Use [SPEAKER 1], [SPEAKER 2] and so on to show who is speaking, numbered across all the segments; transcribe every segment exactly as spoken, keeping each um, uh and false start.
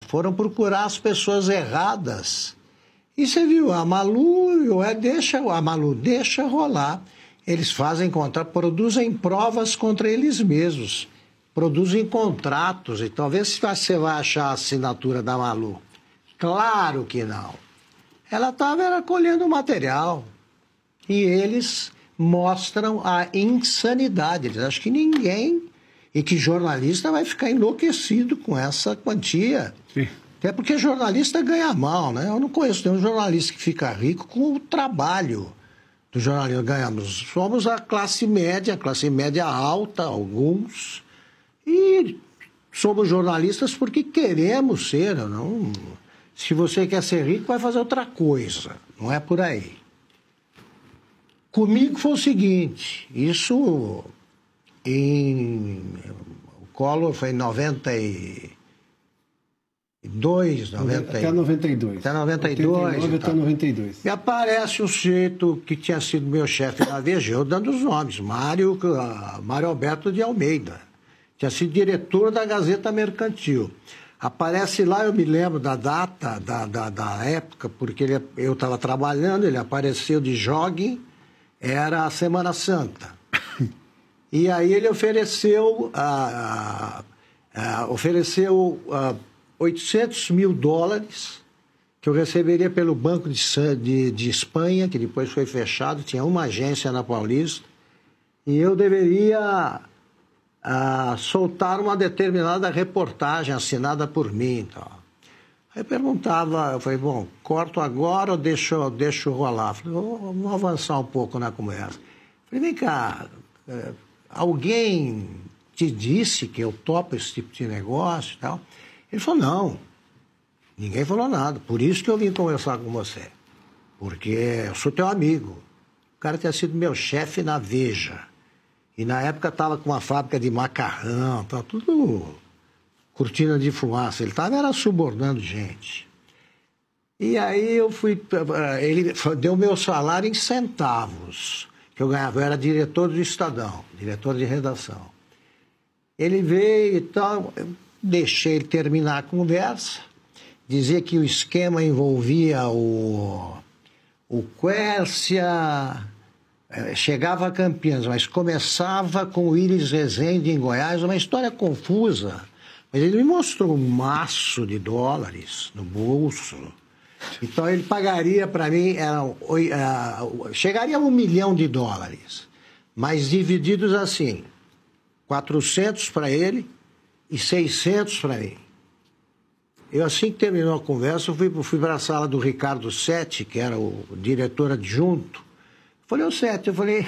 [SPEAKER 1] foram procurar as pessoas erradas. E você viu, a Malu, deixa, a Malu deixa rolar. Eles fazem contra, produzem provas contra eles mesmos, produzem contratos. E talvez você vai achar a assinatura da Malu. Claro que não. Ela estava colhendo material. E eles mostram a insanidade. Eles acham que ninguém, e que jornalista vai ficar enlouquecido com essa quantia.
[SPEAKER 2] Sim.
[SPEAKER 1] Até porque jornalista ganha mal, né? Eu não conheço nenhum jornalista que fica rico com o trabalho do jornalismo. Ganhamos. Somos a classe média, a classe média alta, alguns. E somos jornalistas porque queremos ser. Não... Se você quer ser rico, vai fazer outra coisa. Não é por aí. Comigo foi o seguinte, isso em... O Collor foi em noventa e dois, noventa...
[SPEAKER 2] Até noventa e dois.
[SPEAKER 1] Até noventa e dois.
[SPEAKER 2] oitenta e nove até noventa e dois.
[SPEAKER 1] E aparece um sujeito que tinha sido meu chefe na Veja, eu dando os nomes, Mário, Mário Alberto de Almeida. Tinha sido diretor da Gazeta Mercantil. Aparece lá, eu me lembro da data, da, da, da época, porque ele, eu estava trabalhando, ele apareceu de jogging, era a Semana Santa. E aí ele ofereceu, ah, ah, ofereceu ah, oitocentos mil dólares que eu receberia pelo Banco de, de, de Espanha, que depois foi fechado, tinha uma agência na Paulista, e eu deveria ah, soltar uma determinada reportagem assinada por mim. Então. Aí eu perguntava, eu falei, bom, corto agora ou deixo, deixo rolar? Eu falei, vamos avançar um pouco na conversa. Eu falei, vem cá, alguém te disse que eu topo esse tipo de negócio e tal? Ele falou, não, ninguém falou nada, por isso que eu vim conversar com você, porque eu sou teu amigo. O cara tinha sido meu chefe na Veja, e na época estava com uma fábrica de macarrão, estava tudo cortina de fumaça, ele estava era subornando gente. E aí eu fui, ele deu meu salário em centavos, que eu ganhava, eu era diretor do Estadão, diretor de redação. Ele veio e tal, eu deixei ele terminar a conversa, dizia que o esquema envolvia o, o Quércia, chegava a Campinas, mas começava com o Íris Rezende em Goiás, uma história confusa. Mas ele me mostrou um maço de dólares no bolso. Então ele pagaria para mim, era, uh, chegaria a um milhão de dólares, mas divididos assim, quatrocentos para ele e seiscentos para mim. Eu, assim que terminou a conversa, eu fui, fui para a sala do Ricardo Sete, que era o diretor adjunto. Falei, ô Sete, eu falei,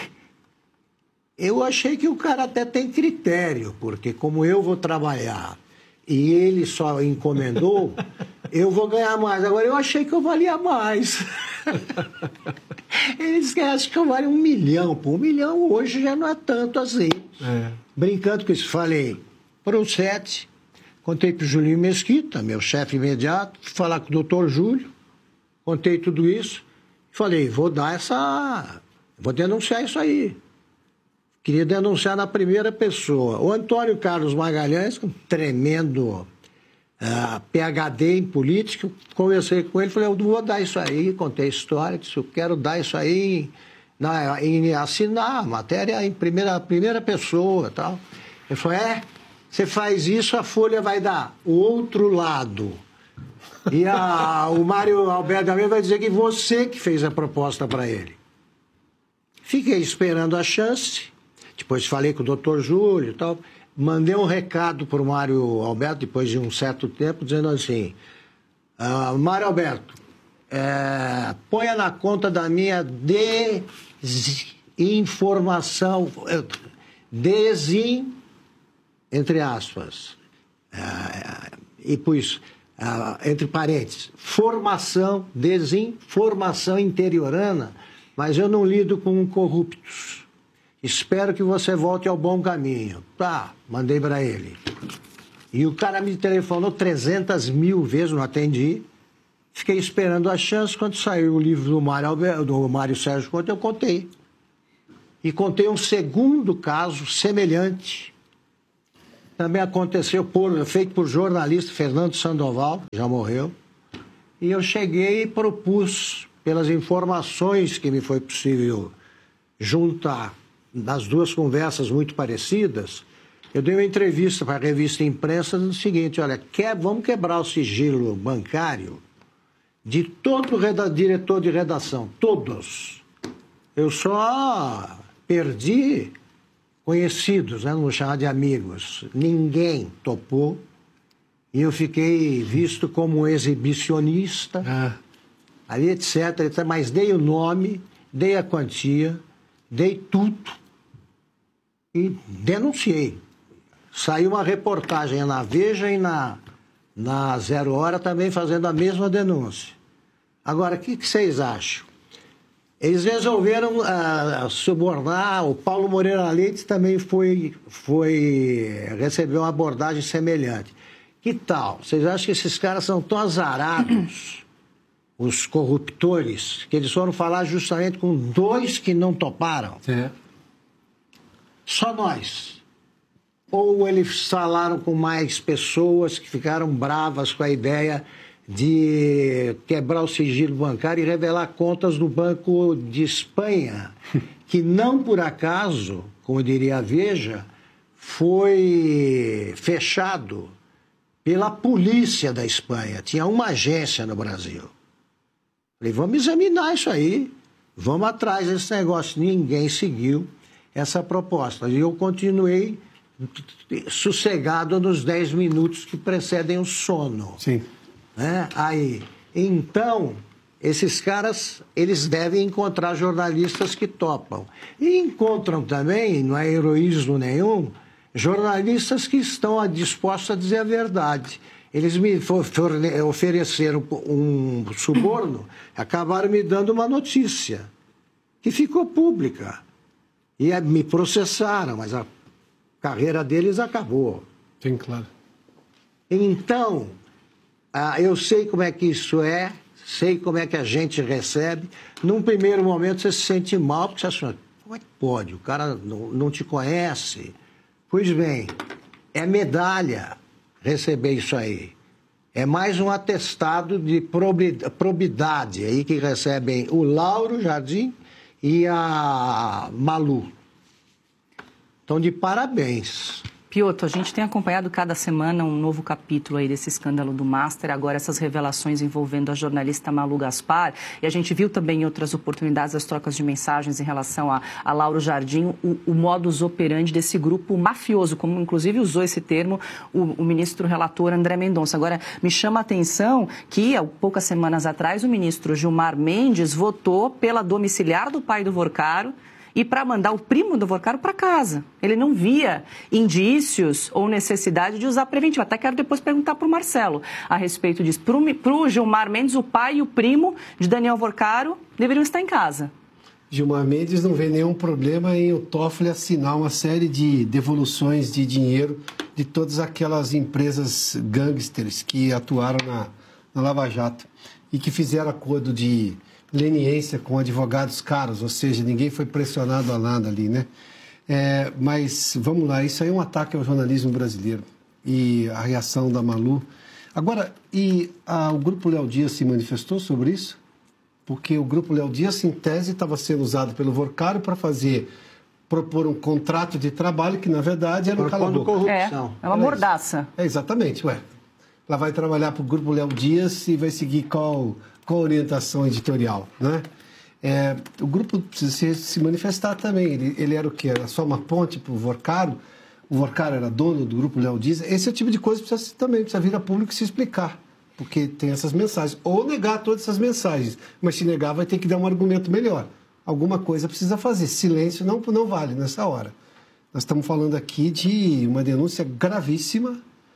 [SPEAKER 1] eu achei que o cara até tem critério, porque como eu vou trabalhar e ele só encomendou, eu vou ganhar mais. Agora, eu achei que eu valia mais. Ele disse que acha que eu valho um milhão. Pô, um milhão hoje já não é tanto assim. É. Brincando com isso, falei para o Sete, contei para o Julinho Mesquita, meu chefe imediato, fui falar com o doutor Júlio, contei tudo isso, falei, vou dar essa... vou denunciar isso aí. Queria denunciar na primeira pessoa. O Antônio Carlos Magalhães, um tremendo uh, P H D em política, conversei com ele, falei, eu vou dar isso aí, contei a história, disse, eu quero dar isso aí, na, em assinar a matéria em primeira, primeira pessoa e tal. Ele falou, é, você faz isso, a Folha vai dar o outro lado. E a, o Mário Alberto Almeida vai dizer que você que fez a proposta para ele. Fiquei esperando a chance. Depois falei com o doutor Júlio e tal. Mandei um recado para o Mário Alberto, depois de um certo tempo, dizendo assim, ah, Mário Alberto, é, ponha na conta da minha desinformação, desin, entre aspas, é, e pus, é, entre parênteses, formação, desinformação interiorana, mas eu não lido com corruptos. Espero que você volte ao bom caminho. Tá, mandei para ele. E o cara me telefonou trezentas mil vezes, não atendi. Fiquei esperando a chance. Quando saiu o livro do Mário, Alberto, do Mário Sérgio Conte, eu contei. E contei um segundo caso semelhante também aconteceu, por, feito por jornalista Fernando Sandoval, que já morreu, e eu cheguei e propus, pelas informações que me foi possível juntar nas duas conversas muito parecidas, eu dei uma entrevista para a revista Imprensa no seguinte: olha, quer, vamos quebrar o sigilo bancário de todo reda, diretor de redação, todos. Eu só perdi conhecidos, né? Não vou chamar de amigos. Ninguém topou. E eu fiquei visto como um exibicionista, ah. ali, etc, etc. Mas dei o nome, dei a quantia, dei tudo e denunciei. Saiu uma reportagem na Veja e na, na Zero Hora também fazendo a mesma denúncia. Agora, o que, que vocês acham? Eles resolveram uh, subornar, o Paulo Moreira Leite também foi, foi, recebeu uma abordagem semelhante. Que tal? Vocês acham que esses caras são tão azarados, os corruptores, que eles foram falar justamente com dois que não toparam? É. Só nós. Ou eles falaram com mais pessoas que ficaram bravas com a ideia de quebrar o sigilo bancário e revelar contas do Banco de Espanha, que não por acaso, como diria a Veja, foi fechado pela polícia da Espanha. Tinha uma agência no Brasil. Falei, vamos examinar isso aí, vamos atrás desse negócio. Ninguém seguiu essa proposta. E eu continuei sossegado nos dez minutos que precedem o sono. Sim. Né? Aí, então, esses caras, eles devem encontrar jornalistas que topam. E encontram também, não é heroísmo nenhum, jornalistas que estão dispostos a dizer a verdade. Eles me ofereceram um suborno, acabaram me dando uma notícia, que ficou pública. E me processaram, mas a carreira deles acabou.
[SPEAKER 2] Sim, claro.
[SPEAKER 1] Então, ah, eu sei como é que isso é, sei como é que a gente recebe. Num primeiro momento você se sente mal, porque você acha, como é que pode? O cara não, não te conhece. Pois bem, é medalha receber isso aí. É mais um atestado de probidade aí que recebem o Lauro Jardim e a Malu. Então, de parabéns.
[SPEAKER 3] Piotr, a gente tem acompanhado cada semana um novo capítulo aí desse escândalo do Master, agora essas revelações envolvendo a jornalista Malu Gaspar, e a gente viu também em outras oportunidades as trocas de mensagens em relação a, a Lauro Jardim, o, o modus operandi desse grupo mafioso, como inclusive usou esse termo o, o ministro relator André Mendonça. Agora, me chama a atenção que, há poucas semanas atrás, o ministro Gilmar Mendes votou pela domiciliar do pai do Vorcaro e para mandar o primo do Vorcaro para casa. Ele não via indícios ou necessidade de usar preventivo. Até quero depois perguntar para o Marcelo a respeito disso. Para o Gilmar Mendes, o pai e o primo de Daniel Vorcaro deveriam estar em casa.
[SPEAKER 2] Gilmar Mendes não vê nenhum problema em o Toffoli assinar uma série de devoluções de dinheiro de todas aquelas empresas gangsters que atuaram na, na Lava Jato e que fizeram acordo de leniência com advogados caros, ou seja, ninguém foi pressionado a nada ali, né? É, mas, vamos lá, isso aí é um ataque ao jornalismo brasileiro e a reação da Malu. Agora, e a, o Grupo Léo Dias se manifestou sobre isso? Porque o Grupo Léo Dias, em tese, estava sendo usado pelo Vorcaro para fazer, propor um contrato de trabalho que, na verdade, era um cala-boca.
[SPEAKER 3] É, é uma mordaça.
[SPEAKER 2] É, exatamente, ué. Ela vai trabalhar para o Grupo Léo Dias e vai seguir qual... com a orientação editorial, né? É, o grupo precisa se, se manifestar também. Ele, ele era o quê? Era só uma ponte para o Vorcaro? O Vorcaro era dono do Grupo Léo Dias? Esse é o tipo de coisa que precisa também, precisa vir a público se explicar, porque tem essas mensagens. Ou negar todas essas mensagens, mas se negar vai ter que dar um argumento melhor. Alguma coisa precisa fazer. Silêncio não, não vale nessa hora. Nós estamos falando aqui de uma denúncia gravíssima,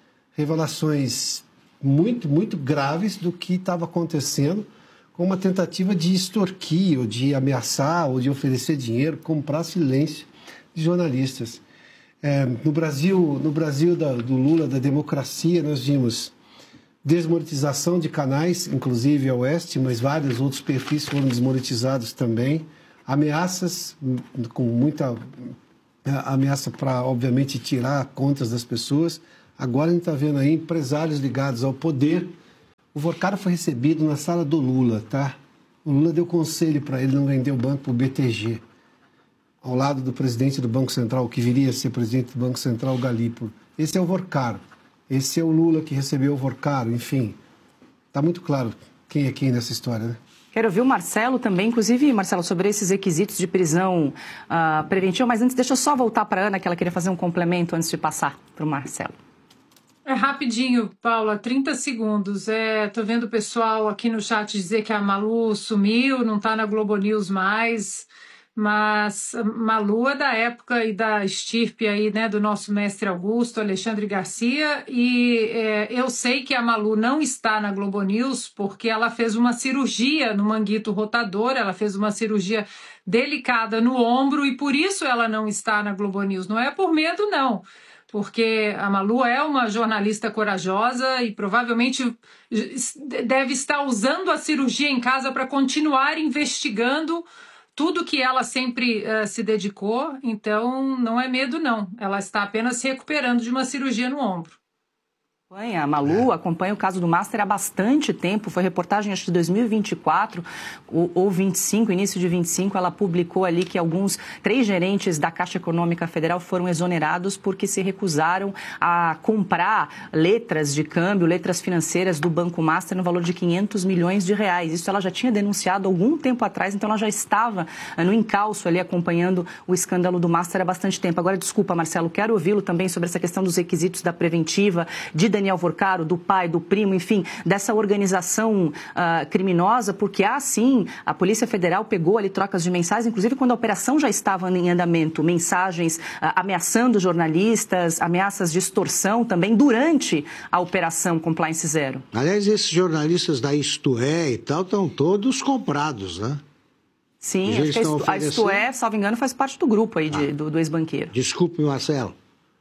[SPEAKER 2] revelações muito, muito graves do que estava acontecendo, com uma tentativa de extorquir, ou de ameaçar, ou de oferecer dinheiro, comprar silêncio de jornalistas. É, no Brasil, no Brasil da, do Lula, da democracia, nós vimos desmonetização de canais, inclusive a Oeste, mas vários outros perfis foram desmonetizados também, ameaças com muita ameaça para, obviamente, tirar contas das pessoas. Agora a gente está vendo aí empresários ligados ao poder. O Vorcaro foi recebido na sala do Lula, tá? O Lula deu conselho para ele não vender o banco para o B T G, ao lado do presidente do Banco Central, que viria a ser presidente do Banco Central, Galípolo. Esse é o Vorcaro. Esse é o Lula que recebeu o Vorcaro, enfim. Está muito claro quem é quem nessa história, né?
[SPEAKER 3] Quero ouvir o Marcelo também, inclusive, Marcelo, sobre esses requisitos de prisão uh, preventiva. Mas antes, deixa eu só voltar para a Ana, que ela queria fazer um complemento antes de passar para o Marcelo.
[SPEAKER 4] É rapidinho, Paula, trinta segundos. É, tô vendo o pessoal aqui no chat dizer que a Malu sumiu, não está na Globo News mais, mas Malu é da época e da estirpe aí, né, do nosso mestre Augusto, Alexandre Garcia, e é, eu sei que a Malu não está na Globo News porque ela fez uma cirurgia no manguito rotador, ela fez uma cirurgia delicada no ombro e por isso ela não está na Globo News. Não é por medo, não. Porque a Malu é uma jornalista corajosa e provavelmente deve estar usando a cirurgia em casa para continuar investigando tudo que ela sempre uh, se dedicou. Então, não é medo, não. Ela está apenas se recuperando de uma cirurgia no ombro.
[SPEAKER 3] A Malu acompanha o caso do Master há bastante tempo, foi reportagem acho de dois mil e vinte e quatro ou vinte e cinco, início de vinte e cinco, ela publicou ali que alguns, três gerentes da Caixa Econômica Federal foram exonerados porque se recusaram a comprar letras de câmbio, letras financeiras do Banco Master no valor de quinhentos milhões de reais. Isso ela já tinha denunciado algum tempo atrás, então ela já estava no encalço ali acompanhando o escândalo do Master há bastante tempo. Agora, desculpa, Marcelo, quero ouvi-lo também sobre essa questão dos requisitos da preventiva, de Daniel Vorcaro, do pai, do primo, enfim, dessa organização uh, criminosa, porque há sim, a Polícia Federal pegou ali trocas de mensagens, inclusive quando a operação já estava em andamento, mensagens uh, ameaçando jornalistas, ameaças de extorsão também durante a operação Compliance Zero.
[SPEAKER 1] Aliás, esses jornalistas da Isto É e tal estão todos comprados, né?
[SPEAKER 3] Sim, acho que a Isto, a Isto É, salvo engano, faz parte do grupo aí de, ah, do, do ex-banqueiro.
[SPEAKER 1] Desculpe, Marcelo.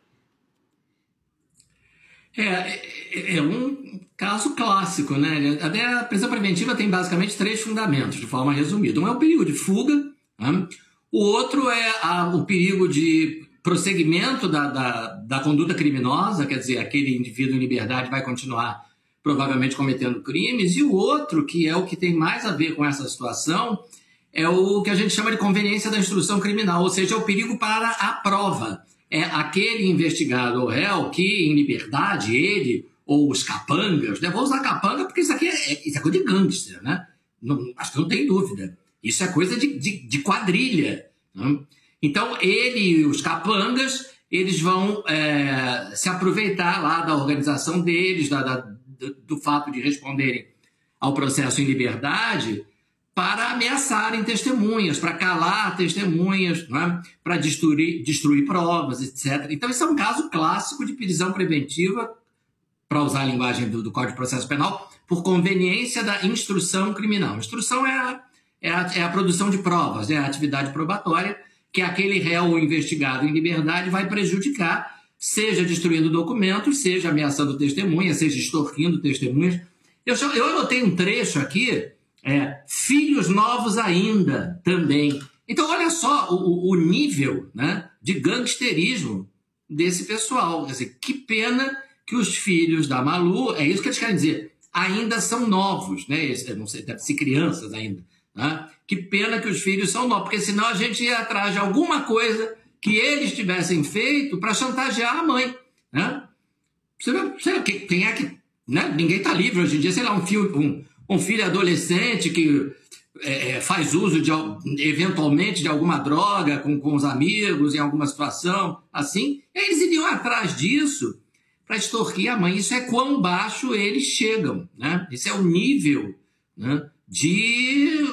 [SPEAKER 5] É, é um caso clássico, né? A prisão preventiva tem basicamente três fundamentos, de forma resumida. Um é o perigo de fuga, né? O outro é a, o perigo de prosseguimento da, da, da conduta criminosa, quer dizer, aquele indivíduo em liberdade vai continuar provavelmente cometendo crimes, e o outro, que é o que tem mais a ver com essa situação, é o que a gente chama de conveniência da instrução criminal, ou seja, é o perigo para a prova. É aquele investigado ou réu que, em liberdade, ele ou os capangas, né? Vou usar capanga porque isso aqui é, isso é coisa de gangster, né? Não, acho que não tem dúvida. Isso é coisa de, de, de quadrilha. Né? Então, ele e os capangas, eles vão é, se aproveitar lá da organização deles, da, da, do, do fato de responderem ao processo em liberdade, para ameaçarem testemunhas, para calar testemunhas, né? Para destruir, destruir provas, etcétera. Então, isso é um caso clássico de prisão preventiva, para usar a linguagem do, do Código de Processo Penal, por conveniência da instrução criminal. Instrução é a, é a, é a produção de provas, é a atividade probatória que aquele réu investigado em liberdade vai prejudicar, seja destruindo documentos, seja ameaçando testemunhas, seja extorquindo testemunhas. Eu, eu anotei um trecho aqui, É, filhos novos ainda também. Então, olha só o, o nível, né, de gangsterismo desse pessoal. Quer dizer, que pena que os filhos da Malu, é isso que eles querem dizer, ainda são novos, né? Não sei, deve ser crianças ainda. Né? Que pena que os filhos são novos, porque senão a gente ia atrás de alguma coisa que eles tivessem feito para chantagear a mãe. Né? Você vê, sei lá, quem é que... Né? Ninguém está livre hoje em dia, sei lá, um filho... Um, um filho adolescente que é, faz uso, de, eventualmente, de alguma droga com, com os amigos, em alguma situação assim, eles iriam atrás disso para extorquir a mãe. Isso é quão baixo eles chegam, né? Esse é o nível, né, de,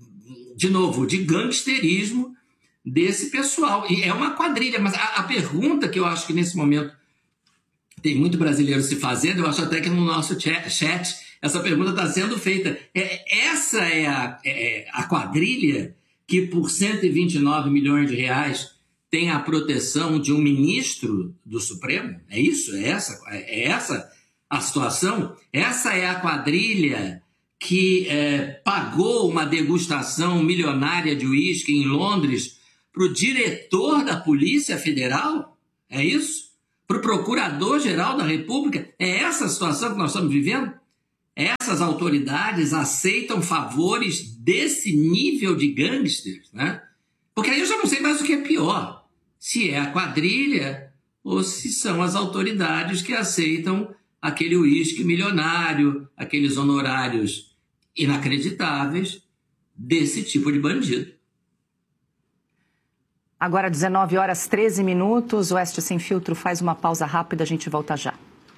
[SPEAKER 5] de novo, de gangsterismo desse pessoal. E é uma quadrilha, mas a, a pergunta que eu acho que nesse momento tem muito brasileiro se fazendo, eu acho até que no nosso chat, chat essa pergunta está sendo feita. É, essa é a, é a quadrilha que, por cento e vinte e nove milhões de reais, tem a proteção de um ministro do Supremo? É isso? É essa, é essa a situação? Essa é a quadrilha que é, pagou uma degustação milionária de uísque em Londres para o diretor da Polícia Federal? É isso? Para o Procurador-Geral da República? É essa a situação que nós estamos vivendo? Essas autoridades aceitam favores desse nível de gangsters, né? Porque aí eu já não sei mais o que é pior. Se é a quadrilha ou se são as autoridades que aceitam aquele uísque milionário, aqueles honorários inacreditáveis desse tipo de bandido.
[SPEAKER 3] Agora, dezenove horas, treze minutos. O Oeste Sem Filtro faz uma pausa rápida, a gente volta já.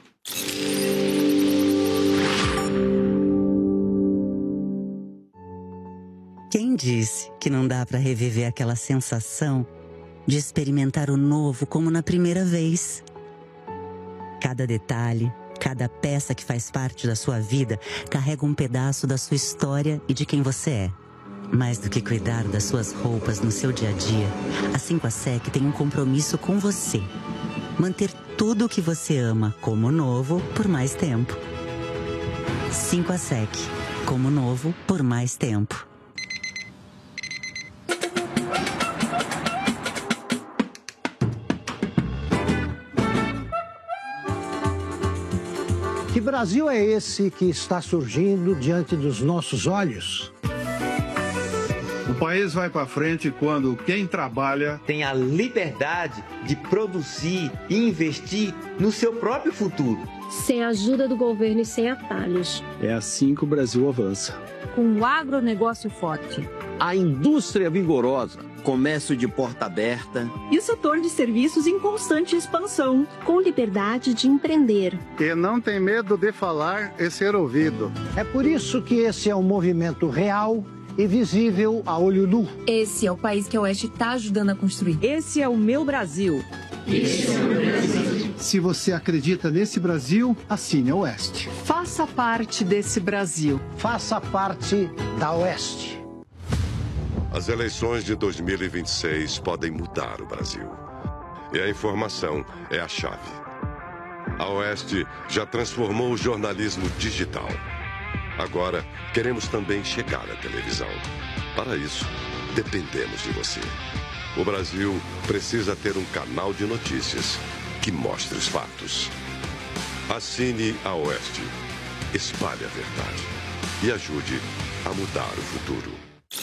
[SPEAKER 6] Quem disse que não dá para reviver aquela sensação de experimentar o novo como na primeira vez? Cada detalhe, cada peça que faz parte da sua vida carrega um pedaço da sua história e de quem você é. Mais do que cuidar das suas roupas no seu dia a dia, a cinco A S E C tem um compromisso com você. Manter tudo o que você ama como novo por mais tempo. cinco A S E C, como novo por mais tempo.
[SPEAKER 1] Que Brasil é esse que está surgindo diante dos nossos olhos?
[SPEAKER 7] O país vai para frente quando quem trabalha
[SPEAKER 8] tem a liberdade de produzir e investir no seu próprio futuro.
[SPEAKER 9] Sem a ajuda do governo e sem atalhos.
[SPEAKER 10] É assim que o Brasil avança.
[SPEAKER 9] Com o agronegócio forte.
[SPEAKER 11] A indústria vigorosa. Comércio de porta aberta.
[SPEAKER 12] E o setor de serviços em constante expansão.
[SPEAKER 9] Com liberdade de empreender.
[SPEAKER 13] E não tem medo de falar e ser ouvido.
[SPEAKER 1] É por isso que esse é um movimento real e visível a olho nu.
[SPEAKER 14] Esse é o país que a Oeste está ajudando a construir.
[SPEAKER 12] Esse é o meu Brasil.
[SPEAKER 14] Esse é o meu Brasil.
[SPEAKER 2] Se você acredita nesse Brasil, assine a Oeste.
[SPEAKER 12] Faça parte desse Brasil.
[SPEAKER 1] Faça parte da Oeste.
[SPEAKER 15] As eleições de dois mil e vinte e seis podem mudar o Brasil. E a informação é a chave. A Oeste já transformou o jornalismo digital. Agora, queremos também chegar à televisão. Para isso, dependemos de você. O Brasil precisa ter um canal de notícias que mostre os fatos. Assine a Oeste, espalhe a verdade e ajude a mudar o futuro.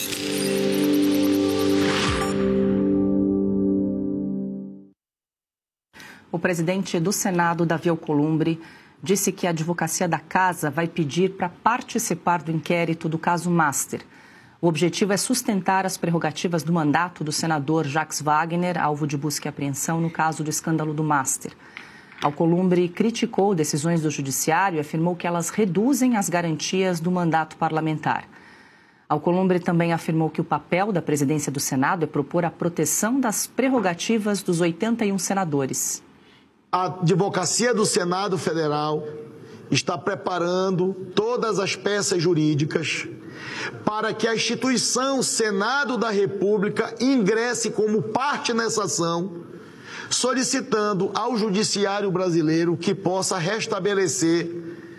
[SPEAKER 3] O presidente do Senado, Davi Alcolumbre, disse que a Advocacia da Casa vai pedir para participar do inquérito do caso Master. O objetivo é sustentar as prerrogativas do mandato do senador Jacques Wagner, alvo de busca e apreensão no caso do escândalo do Master. Alcolumbre criticou decisões do Judiciário e afirmou que elas reduzem as garantias do mandato parlamentar. Alcolumbre também afirmou que o papel da presidência do Senado é propor a proteção das prerrogativas dos oitenta e um senadores.
[SPEAKER 16] A Advocacia do Senado Federal está preparando todas as peças jurídicas para que a instituição Senado da República ingresse como parte nessa ação, solicitando ao Judiciário brasileiro que possa restabelecer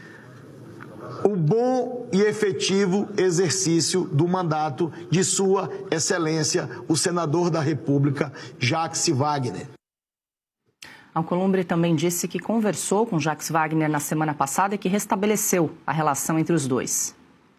[SPEAKER 16] o bom e efetivo exercício do mandato de Sua Excelência, o senador da República, Jacques Wagner.
[SPEAKER 3] Alcolumbre também disse que conversou com Jacques Wagner na semana passada e que restabeleceu a relação entre os dois.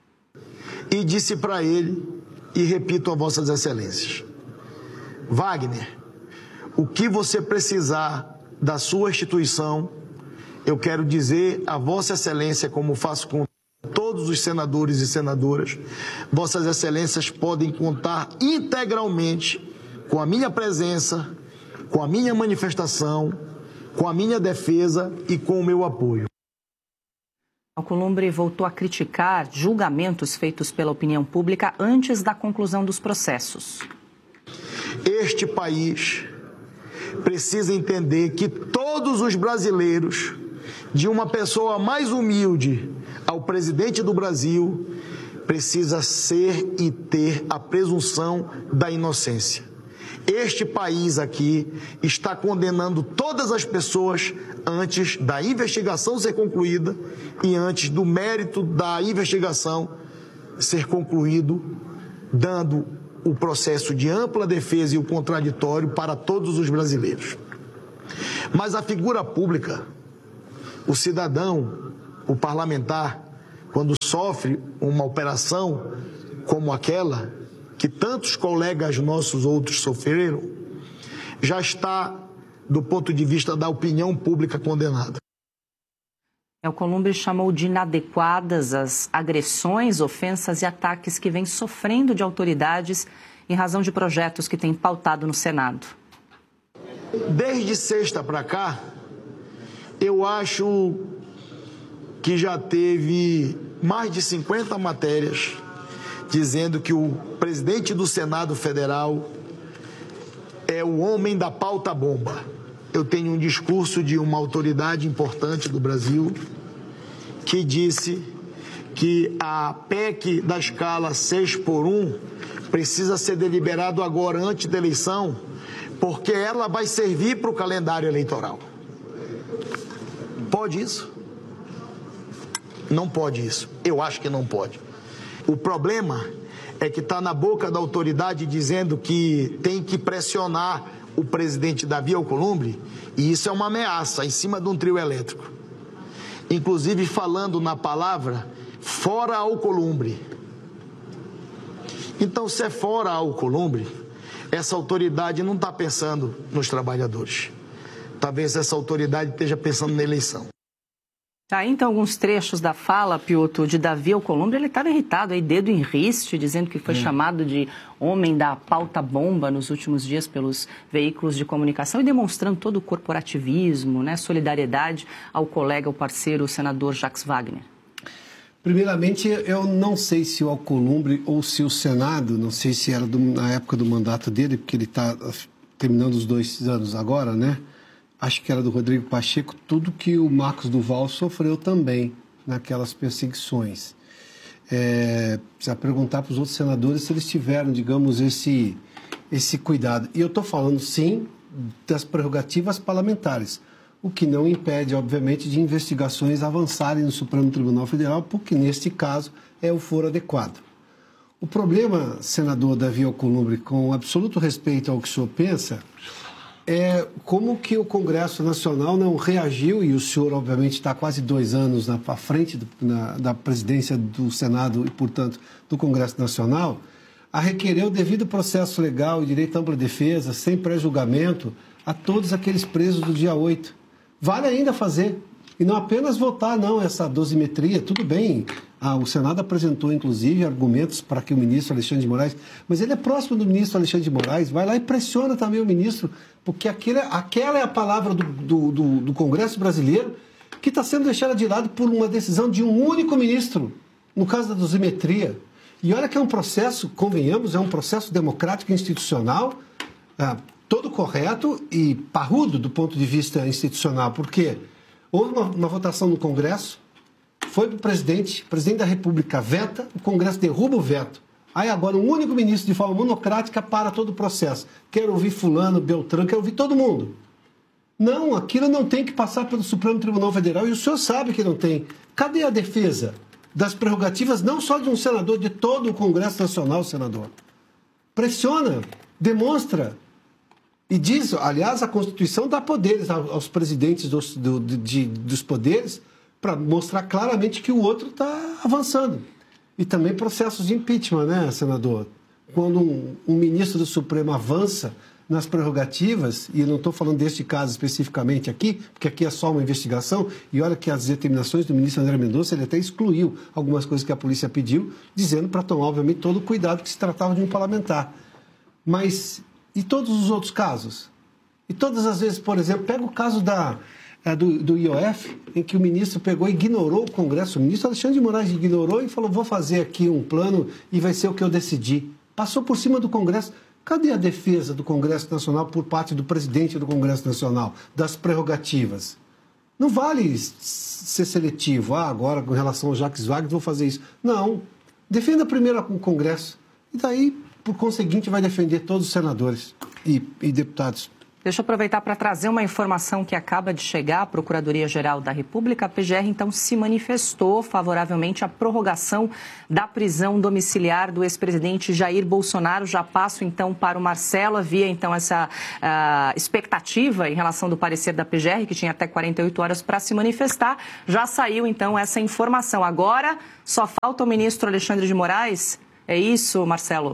[SPEAKER 16] E disse para ele, e repito a Vossas Excelências, Wagner, o que você precisar da sua instituição, eu quero dizer a Vossa Excelência, como faço com todos os senadores e senadoras, Vossas Excelências podem contar integralmente com a minha presença, com a minha manifestação, com a minha defesa e com o meu apoio.
[SPEAKER 3] Alcolumbre voltou a criticar julgamentos feitos pela opinião pública antes da conclusão dos processos.
[SPEAKER 16] Este país precisa entender que todos os brasileiros, de uma pessoa mais humilde ao presidente do Brasil, precisa ser e ter a presunção da inocência. Este país aqui está condenando todas as pessoas antes da investigação ser concluída e antes do mérito da investigação ser concluído, dando o processo de ampla defesa e o contraditório para todos os brasileiros. Mas a figura pública, o cidadão, o parlamentar, quando sofre uma operação como aquela que tantos colegas nossos outros sofreram, já está, do ponto de vista da opinião pública, condenado.
[SPEAKER 3] O Alcolumbre chamou de inadequadas as agressões, ofensas e ataques que vem sofrendo de autoridades em razão de projetos que tem pautado no Senado.
[SPEAKER 16] Desde sexta para cá, eu acho que já teve mais de cinquenta matérias dizendo que o presidente do Senado Federal é o homem da pauta-bomba. Eu tenho um discurso de uma autoridade importante do Brasil que disse que a P E C da escala seis por um precisa ser deliberado agora, antes da eleição, porque ela vai servir para o calendário eleitoral. Pode isso? Não pode isso. Eu acho que não pode. O problema é que está na boca da autoridade dizendo que tem que pressionar o presidente Davi Alcolumbre, e isso é uma ameaça em cima de um trio elétrico. Inclusive falando na palavra fora Alcolumbre. Então, se é fora Alcolumbre, essa autoridade não está pensando nos trabalhadores. Talvez essa autoridade esteja pensando na eleição.
[SPEAKER 3] Tá, então, alguns trechos da fala, Piotr, de Davi Alcolumbre, ele estava irritado, aí, dedo em riste, dizendo que foi hum. chamado de homem da pauta-bomba nos últimos dias pelos veículos de comunicação e demonstrando todo o corporativismo, né, solidariedade ao colega, ao parceiro, o senador Jacques Wagner.
[SPEAKER 2] Primeiramente, eu não sei se o Alcolumbre ou se o Senado, não sei se era do, na época do mandato dele, porque ele está terminando os dois anos agora, né? Acho que era do Rodrigo Pacheco, tudo que o Marcos Duval sofreu também naquelas perseguições. É, precisa perguntar para os outros senadores se eles tiveram, digamos, esse, esse cuidado. E eu estou falando, sim, das prerrogativas parlamentares, o que não impede, obviamente, de investigações avançarem no Supremo Tribunal Federal, porque, neste caso, é o foro adequado. O problema, senador Davi Alcolumbre, com absoluto respeito ao que o senhor pensa, é como que o Congresso Nacional não reagiu, e o senhor, obviamente, está quase dois anos na, à frente do, na, da presidência do Senado e, portanto, do Congresso Nacional, a requerer o devido processo legal e direito à ampla defesa, sem pré-julgamento, a todos aqueles presos do dia oito. Vale ainda fazer. E não apenas votar, não, essa dosimetria. Tudo bem, ah, o Senado apresentou, inclusive, argumentos para que o ministro Alexandre de Moraes... Mas ele é próximo do ministro Alexandre de Moraes, vai lá e pressiona também o ministro, porque aquele, aquela é a palavra do, do, do, do Congresso brasileiro que está sendo deixada de lado por uma decisão de um único ministro, no caso da dosimetria. E olha que é um processo, convenhamos, é um processo democrático e institucional, ah, todo correto e parrudo do ponto de vista institucional, porque houve uma, uma votação no Congresso, foi para o presidente, o presidente da República veta, o Congresso derruba o veto. Aí agora um único ministro, de forma monocrática, para todo o processo. Quero ouvir fulano, Beltrano, quero ouvir todo mundo. Não, aquilo não tem que passar pelo Supremo Tribunal Federal, e o senhor sabe que não tem. Cadê a defesa das prerrogativas, não só de um senador, de todo o Congresso Nacional, senador? Pressiona, demonstra. E diz, aliás, a Constituição dá poderes aos presidentes dos, do, de, dos poderes para mostrar claramente que o outro está avançando. E também processos de impeachment, né, senador? Quando um, um ministro do Supremo avança nas prerrogativas, e eu não estou falando deste caso especificamente aqui, porque aqui é só uma investigação, e olha que as determinações do ministro André Mendonça, ele até excluiu algumas coisas que a polícia pediu, dizendo para tomar, obviamente, todo o cuidado que se tratava de um parlamentar. Mas e todos os outros casos? E todas as vezes, por exemplo, pega o caso da, do, do I O F, em que o ministro pegou e ignorou o Congresso. O ministro Alexandre de Moraes ignorou e falou, vou fazer aqui um plano e vai ser o que eu decidi. Passou por cima do Congresso. Cadê a defesa do Congresso Nacional por parte do presidente do Congresso Nacional, das prerrogativas? Não vale ser seletivo. Ah, agora, com relação ao Jacques Wagner, vou fazer isso. Não. Defenda primeiro o Congresso. E daí, por conseguinte, vai defender todos os senadores e, e deputados.
[SPEAKER 3] Deixa eu aproveitar para trazer uma informação que acaba de chegar à Procuradoria-Geral da República. A P G R, então, se manifestou favoravelmente à prorrogação da prisão domiciliar do ex-presidente Jair Bolsonaro. Já passo, então, para o Marcelo. Havia, então, essa uh, expectativa em relação do parecer da P G R, que tinha até quarenta e oito horas para se manifestar. Já saiu, então, essa informação. Agora, só falta o ministro Alexandre de Moraes. É isso, Marcelo?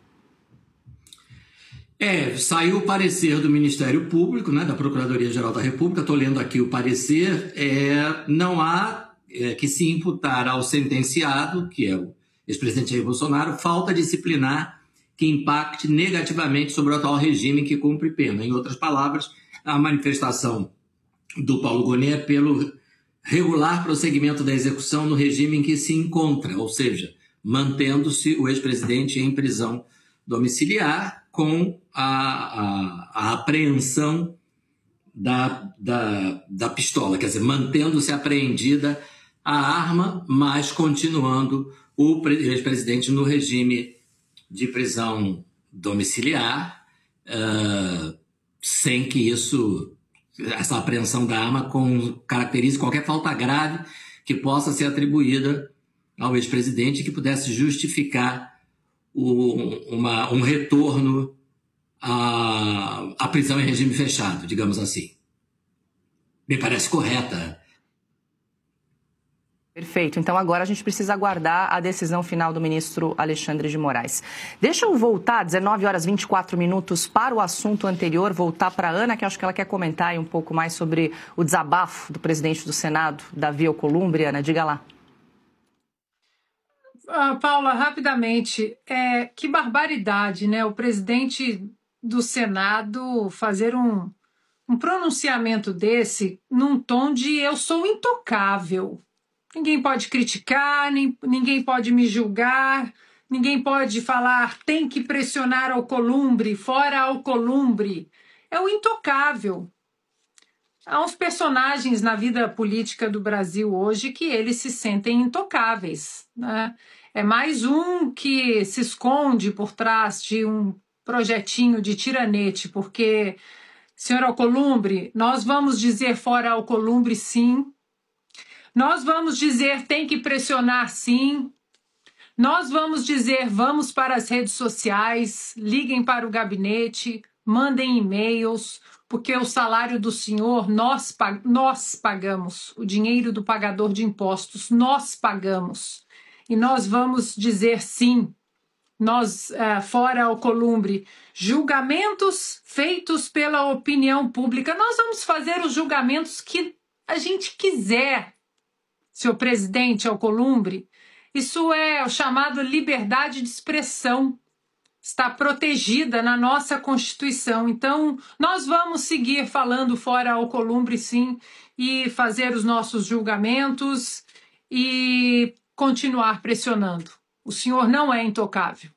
[SPEAKER 5] É, saiu o parecer do Ministério Público, né, da Procuradoria-Geral da República. Estou lendo aqui o parecer. É, não há é, que se imputar ao sentenciado, que é o ex-presidente Jair Bolsonaro, falta disciplinar que impacte negativamente sobre o atual regime que cumpre pena. Em outras palavras, a manifestação do Paulo Gonet é pelo regular prosseguimento da execução no regime em que se encontra, ou seja, mantendo-se o ex-presidente em prisão domiciliar, com a, a, a apreensão da, da, da pistola, quer dizer, mantendo-se apreendida a arma, mas continuando o ex-presidente no regime de prisão domiciliar, uh, sem que isso, essa apreensão da arma com, caracterize qualquer falta grave que possa ser atribuída ao ex-presidente que pudesse justificar o, uma, um retorno à, à prisão em regime fechado, digamos assim. Me parece correta.
[SPEAKER 3] Perfeito. Então agora a gente precisa aguardar a decisão final do ministro Alexandre de Moraes. Deixa eu voltar, dezenove horas e vinte e quatro minutos, para o assunto anterior, voltar para a Ana, que acho que ela quer comentar aí um pouco mais sobre o desabafo do presidente do Senado, Davi Alcolumbre. Ana, diga lá.
[SPEAKER 4] Ah, Paula, rapidamente, é, que barbaridade, né? O presidente do Senado fazer um, um pronunciamento desse num tom de eu sou intocável. Ninguém pode criticar, nem, ninguém pode me julgar, ninguém pode falar tem que pressionar Alcolumbre, fora Alcolumbre. É o intocável. Há uns personagens na vida política do Brasil hoje que eles se sentem intocáveis, né? É mais um que se esconde por trás de um projetinho de tiranete, porque, senhor Alcolumbre, nós vamos dizer fora Alcolumbre sim, nós vamos dizer tem que pressionar sim, nós vamos dizer vamos para as redes sociais, liguem para o gabinete, mandem e-mails, porque o salário do senhor nós, nós pagamos, o dinheiro do pagador de impostos nós pagamos. E nós vamos dizer sim, nós, uh, fora Alcolumbre, julgamentos feitos pela opinião pública, nós vamos fazer os julgamentos que a gente quiser, senhor presidente Alcolumbre. Isso é o chamado liberdade de expressão, está protegida na nossa Constituição. Então, nós vamos seguir falando fora Alcolumbre sim, e fazer os nossos julgamentos e continuar pressionando. O senhor não é intocável.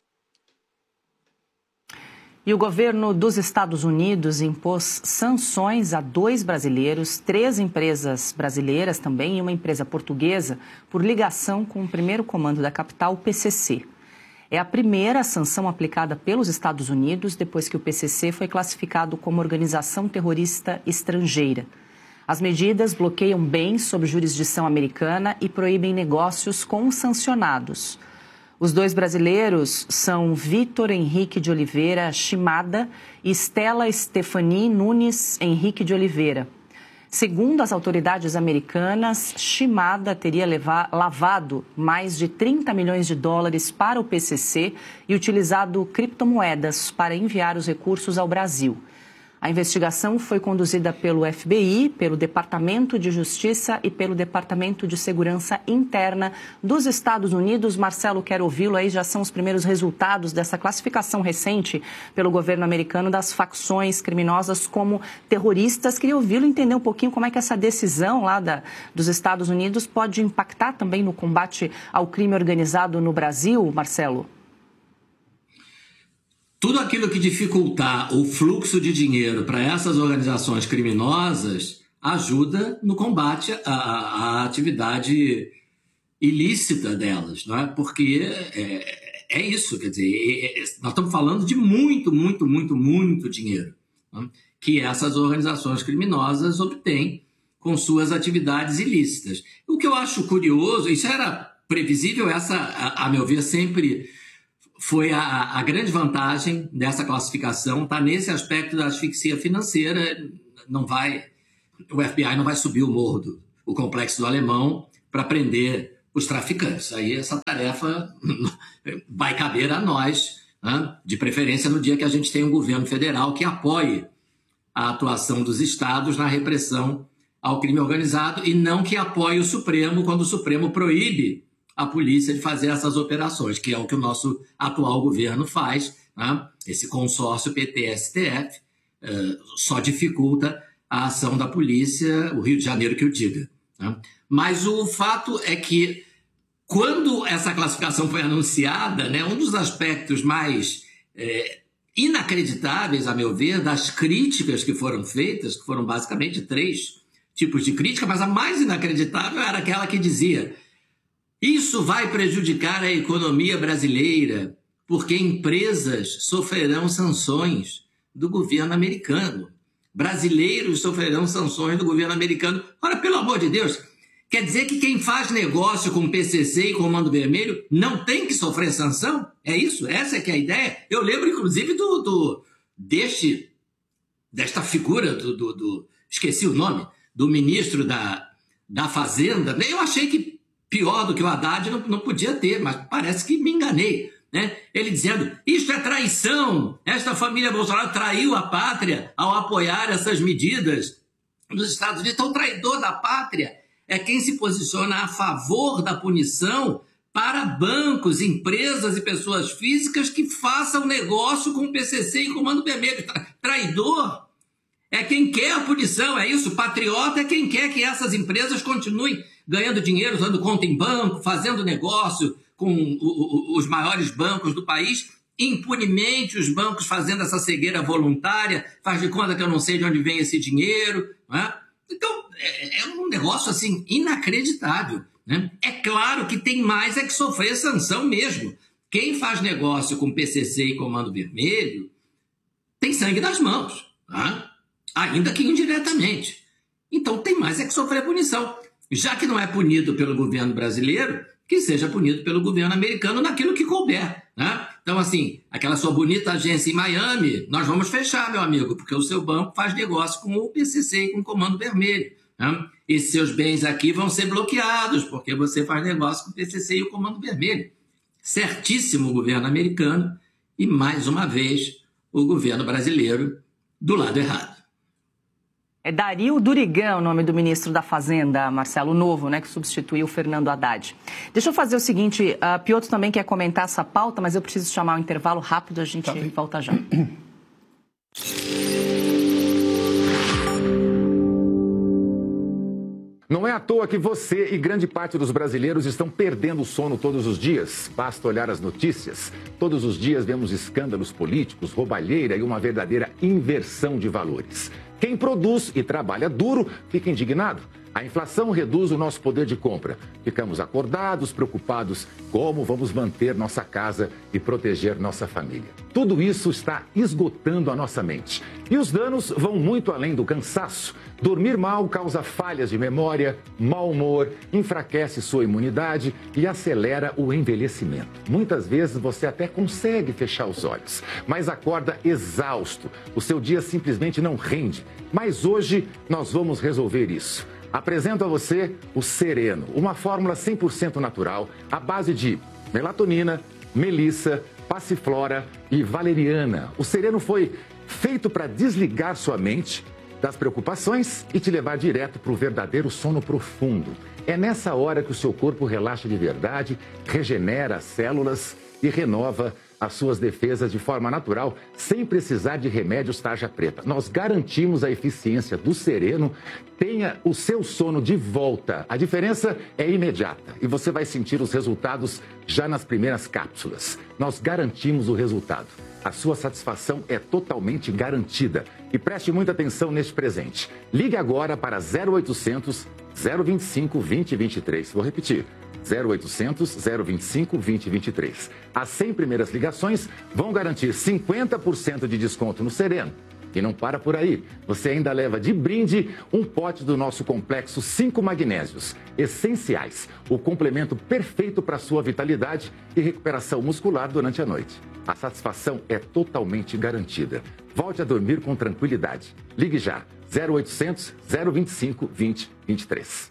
[SPEAKER 3] E o governo dos Estados Unidos impôs sanções a dois brasileiros, três empresas brasileiras também e uma empresa portuguesa por ligação com o primeiro comando da capital, o P C C. É a primeira sanção aplicada pelos Estados Unidos depois que o P C C foi classificado como organização terrorista estrangeira. As medidas bloqueiam bens sob jurisdição americana e proíbem negócios com sancionados. Os dois brasileiros são Vitor Henrique de Oliveira Shimada e Stella Stephanie Nunes Henrique de Oliveira. Segundo as autoridades americanas, Shimada teria leva- lavado mais de trinta milhões de dólares para o P C C e utilizado criptomoedas para enviar os recursos ao Brasil. A investigação foi conduzida pelo F B I, pelo Departamento de Justiça e pelo Departamento de Segurança Interna dos Estados Unidos. Marcelo, quero ouvi-lo aí, já são os primeiros resultados dessa classificação recente pelo governo americano das facções criminosas como terroristas. Queria ouvi-lo entender um pouquinho como é que essa decisão lá da, dos Estados Unidos pode impactar também no combate ao crime organizado no Brasil, Marcelo.
[SPEAKER 5] Tudo aquilo que dificultar o fluxo de dinheiro para essas organizações criminosas ajuda no combate à, à atividade ilícita delas, não é? Porque é, é isso, quer dizer, é, é, nós estamos falando de muito, muito, muito, muito dinheiro. né, que essas organizações criminosas obtêm com suas atividades ilícitas. O que eu acho curioso, isso era previsível, essa, a, a meu ver, sempre foi a, a grande vantagem dessa classificação, está nesse aspecto da asfixia financeira. Não vai, o F B I não vai subir o morro do o complexo do Alemão para prender os traficantes. Aí essa tarefa vai caber a nós, né? De preferência no dia que a gente tem um governo federal que apoie a atuação dos estados na repressão ao crime organizado e não que apoie o Supremo quando o Supremo proíbe a polícia de fazer essas operações, que é o que o nosso atual governo faz, né? Esse consórcio P T S T F uh, só dificulta a ação da polícia, o Rio de Janeiro que o diga, né? Mas o fato é que, quando essa classificação foi anunciada, né, um dos aspectos mais é, inacreditáveis, a meu ver, das críticas que foram feitas, que foram basicamente três tipos de crítica, mas a mais inacreditável era aquela que dizia: isso vai prejudicar a economia brasileira, porque empresas sofrerão sanções do governo americano. Brasileiros sofrerão sanções do governo americano. Ora, pelo amor de Deus, quer dizer que quem faz negócio com P C C e Comando Vermelho não tem que sofrer sanção? É isso? Essa é que é a ideia? Eu lembro, inclusive, do, do, deste, desta figura, do, do, do, esqueci o nome, do ministro da, da Fazenda. Eu achei que pior do que o Haddad não, não podia ter, mas parece que me enganei, né? Ele dizendo: isto é traição, esta família Bolsonaro traiu a pátria ao apoiar essas medidas dos Estados Unidos. Então, o traidor da pátria é quem se posiciona a favor da punição para bancos, empresas e pessoas físicas que façam negócio com o P C C e Comando Vermelho. Traidor é quem quer a punição, é isso? Patriota é quem quer que essas empresas continuem ganhando dinheiro, usando conta em banco, fazendo negócio com o, o, os maiores bancos do país, impunemente os bancos fazendo essa cegueira voluntária, faz de conta que eu não sei de onde vem esse dinheiro, não é? Então, é, é um negócio assim inacreditável, né? É claro que tem mais é que sofrer sanção mesmo. Quem faz negócio com P C C e Comando Vermelho tem sangue nas mãos, tá? Ainda que indiretamente. Então tem mais é que sofrer punição. Já que não é punido pelo governo brasileiro, que seja punido pelo governo americano naquilo que couber, né? Então, assim, aquela sua bonita agência em Miami, nós vamos fechar, meu amigo, porque o seu banco faz negócio com o P C C e com o Comando Vermelho, né? E seus bens aqui vão ser bloqueados, porque você faz negócio com o P C C e o Comando Vermelho. Certíssimo o governo americano e, mais uma vez, o governo brasileiro do lado errado.
[SPEAKER 3] É Dario Durigan o nome do ministro da Fazenda, Marcelo, novo, né, que substituiu o Fernando Haddad. Deixa eu fazer o seguinte, a Piotr também quer comentar essa pauta, mas eu preciso chamar um intervalo rápido, a gente tá volta já.
[SPEAKER 17] Não é à toa que você e grande parte dos brasileiros estão perdendo o sono todos os dias. Basta olhar as notícias. Todos os dias vemos escândalos políticos, roubalheira e uma verdadeira inversão de valores. Quem produz e trabalha duro fica indignado. A inflação reduz o nosso poder de compra. Ficamos acordados, preocupados como vamos manter nossa casa e proteger nossa família. Tudo isso está esgotando a nossa mente. E os danos vão muito além do cansaço. Dormir mal causa falhas de memória, mau humor, enfraquece sua imunidade e acelera o envelhecimento. Muitas vezes você até consegue fechar os olhos, mas acorda exausto. O seu dia simplesmente não rende. Mas hoje nós vamos resolver isso. Apresento a você o Sereno, uma fórmula cem por cento natural, à base de melatonina, melissa, passiflora e valeriana. O Sereno foi feito para desligar sua mente das preocupações e te levar direto para o verdadeiro sono profundo. É nessa hora que o seu corpo relaxa de verdade, regenera as células e renova as suas defesas de forma natural, sem precisar de remédios tarja preta. Nós garantimos a eficiência do Sereno. Tenha o seu sono de volta. A diferença é imediata e você vai sentir os resultados já nas primeiras cápsulas. Nós garantimos o resultado. A sua satisfação é totalmente garantida. E preste muita atenção neste presente. Ligue agora para zero oitocentos, zero vinte e cinco, vinte, vinte e três. Vou repetir. zero oitocentos, zero vinte e cinco, vinte, vinte e três. As cem primeiras ligações vão garantir cinquenta por cento de desconto no Sereno. E não para por aí. Você ainda leva de brinde um pote do nosso complexo cinco magnésios, essenciais, o complemento perfeito para sua vitalidade e recuperação muscular durante a noite. A satisfação é totalmente garantida. Volte a dormir com tranquilidade. Ligue já, zero oitocentos, zero vinte e cinco, vinte, vinte e três.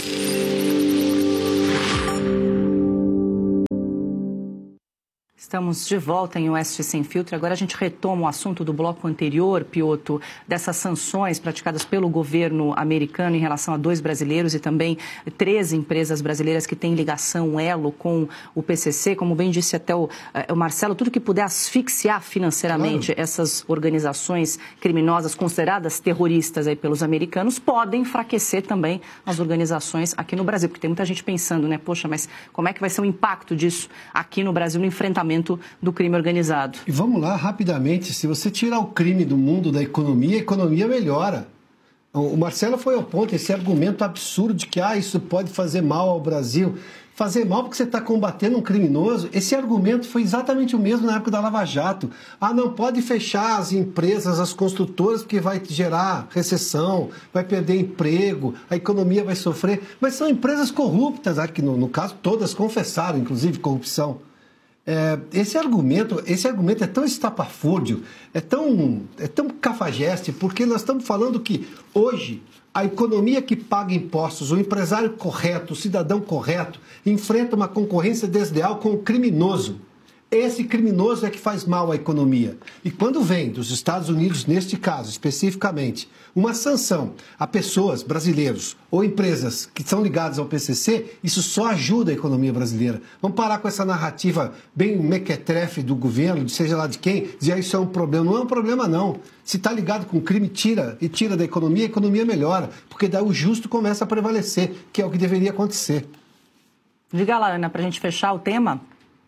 [SPEAKER 3] Estamos de volta em Oeste Sem Filtro. Agora a gente retoma o assunto do bloco anterior, Piotr, dessas sanções praticadas pelo governo americano em relação a dois brasileiros e também três empresas brasileiras que têm ligação, elo com o P C C. Como bem disse até o, o Marcelo, tudo que puder asfixiar financeiramente claro. essas organizações criminosas consideradas terroristas aí pelos americanos podem enfraquecer também as organizações aqui no Brasil. Porque tem muita gente pensando, né? Poxa, mas como é que vai ser o impacto disso aqui no Brasil no enfrentamento do crime organizado?
[SPEAKER 2] E vamos lá, rapidamente, se você tirar o crime do mundo da economia, a economia melhora. O Marcelo foi ao ponto, esse argumento absurdo de que ah, isso pode fazer mal ao Brasil. Fazer mal porque você está combatendo um criminoso, esse argumento foi exatamente o mesmo na época da Lava Jato. Ah, não pode fechar as empresas, as construtoras, porque vai gerar recessão, vai perder emprego, a economia vai sofrer. Mas são empresas corruptas, aqui no, no caso todas confessaram, inclusive, corrupção. É, esse argumento, esse argumento é tão estapafúrdio, é tão, é tão cafajeste, porque nós estamos falando que hoje a economia que paga impostos, o empresário correto, o cidadão correto, enfrenta uma concorrência desleal com o criminoso. Esse criminoso é que faz mal à economia. E quando vem dos Estados Unidos, neste caso especificamente, uma sanção a pessoas, brasileiros ou empresas que são ligadas ao P C C, isso só ajuda a economia brasileira. Vamos parar com essa narrativa bem mequetrefe do governo, de seja lá de quem, dizer que isso é um problema. Não é um problema, não. Se está ligado com crime, tira e tira da economia, a economia melhora, porque daí o justo começa a prevalecer, que é o que deveria acontecer.
[SPEAKER 3] Diga lá, Ana, para a gente fechar o tema.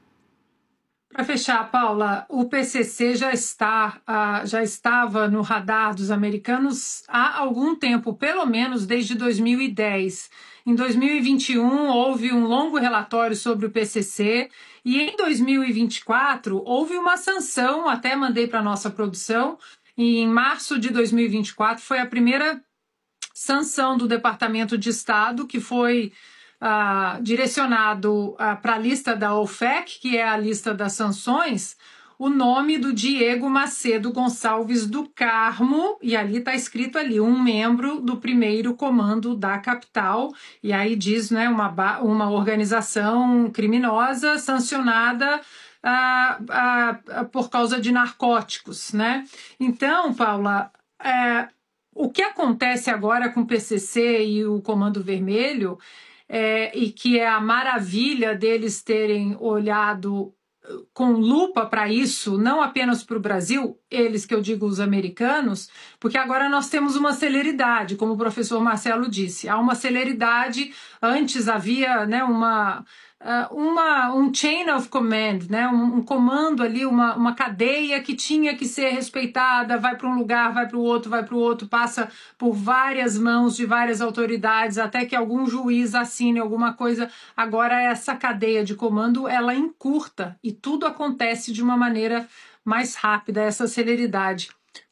[SPEAKER 4] Para fechar, Paula, o P C C já, está, uh, já estava no radar dos americanos há algum tempo, pelo menos desde dois mil e dez. Em dois mil e vinte e um, houve um longo relatório sobre o P C C e em dois mil e vinte e quatro houve uma sanção, até mandei para a nossa produção, e em março de dois mil e vinte e quatro foi a primeira sanção do Departamento de Estado, que foi Uh, direcionado uh, para a lista da O F E C, que é a lista das sanções, o nome do Diego Macedo Gonçalves do Carmo, e ali está escrito ali, um membro do primeiro comando da capital, e aí diz, né, uma, uma organização criminosa sancionada uh, uh, uh, por causa de narcóticos, né? Então, Paula, uh, o que acontece agora com o P C C e o Comando Vermelho É, e que é a maravilha deles terem olhado com lupa para isso, não apenas para o Brasil, eles que eu digo os americanos, porque agora nós temos uma celeridade, como o professor Marcelo disse, há uma celeridade, antes havia, né, uma, uma, um chain of command, né, um, um comando ali, uma, uma cadeia que tinha que ser respeitada, vai para um lugar, vai para o outro, vai para o outro, passa por várias mãos de várias autoridades, até que algum juiz assine alguma coisa. Agora essa cadeia de comando, ela encurta e tudo acontece de uma maneira mais rápida, essa celeridade.